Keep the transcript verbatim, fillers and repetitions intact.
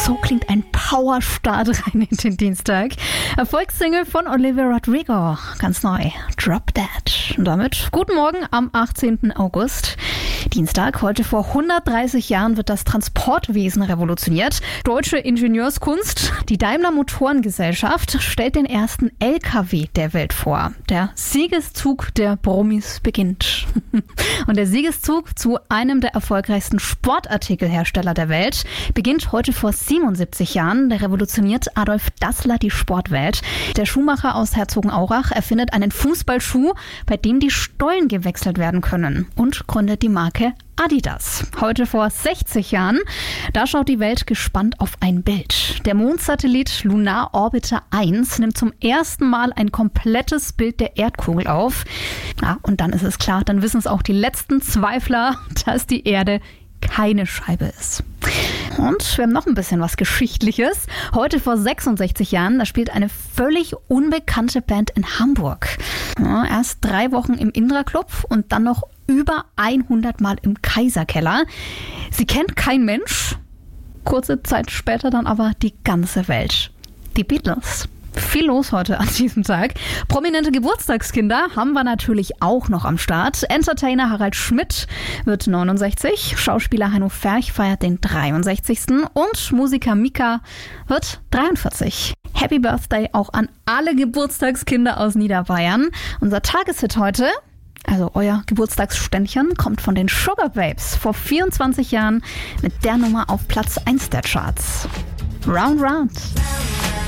So klingt ein Powerstart rein in den Dienstag. Erfolgssingle von Olivia Rodrigo, ganz neu, Drop Dead. Und damit guten Morgen am achtzehnten August. Dienstag, heute vor hundertdreißig Jahren wird das Transportwesen revolutioniert. Deutsche Ingenieurskunst. Die Daimler Motorengesellschaft stellt den ersten L K W der Welt vor. Der Siegeszug der Brummis beginnt. Und der Siegeszug zu einem der erfolgreichsten Sportartikelhersteller der Welt beginnt heute vor siebenundsiebzig Jahren. Der revolutioniert Adolf Dassler die Sportwelt. Der Schuhmacher aus Herzogenaurach erfindet einen Fußballschuh, bei dem die Stollen gewechselt werden können, und gründet die Marke Adidas. Heute vor sechzig Jahren, da schaut die Welt gespannt auf ein Bild. Der Mondsatellit Lunar Orbiter eins nimmt zum ersten Mal ein komplettes Bild der Erdkugel auf. Ja, und dann ist es klar, dann wissen es auch die letzten Zweifler, dass die Erde keine Scheibe ist. Und wir haben noch ein bisschen was Geschichtliches. Heute vor sechsundsechzig Jahren, da spielt eine völlig unbekannte Band in Hamburg. Ja, erst drei Wochen im Indra Club und dann noch über hundert Mal im Kaiserkeller. Sie kennt kein Mensch. Kurze Zeit später dann aber die ganze Welt. Die Beatles. Viel los heute an diesem Tag. Prominente Geburtstagskinder haben wir natürlich auch noch am Start. Entertainer Harald Schmidt wird neunundsechzig, Schauspieler Heino Ferch feiert den dreiundsechzigsten und Musiker Mika wird dreiundvierzig. Happy Birthday auch an alle Geburtstagskinder aus Niederbayern. Unser Tageshit heute, also euer Geburtstagsständchen, kommt von den Sugar Babes vor vierundzwanzig Jahren mit der Nummer auf Platz eins der Charts. Round Round.